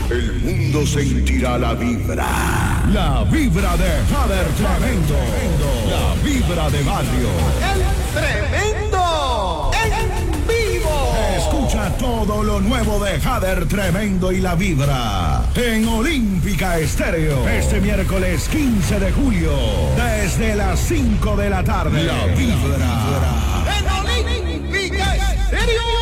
el mundo sentirá la vibra. La vibra de Jader Tremendo. La vibra de barrio. ¡El Tremendo! ¡En vivo! Escucha todo lo nuevo de Jader Tremendo y la vibra en Olímpica Estéreo. Este miércoles 15 de julio, desde las 5 de la tarde. La vibra. ¡En Olímpica Estéreo!